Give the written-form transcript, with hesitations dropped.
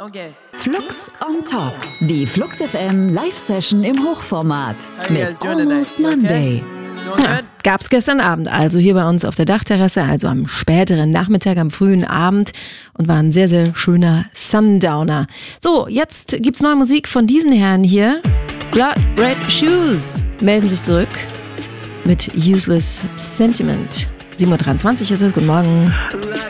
Okay. Flux on Top. Die Flux FM Live-Session im Hochformat. Mit Almost Monday. Ja, gab's gestern Abend, also hier bei uns auf der Dachterrasse, also am späteren Nachmittag, am frühen Abend und war ein sehr, sehr schöner Sundowner. So, jetzt gibt's neue Musik von diesen Herren hier. Blood Red Shoes melden sich zurück mit Useless Sentiment. 7:23 Uhr ist es, guten Morgen.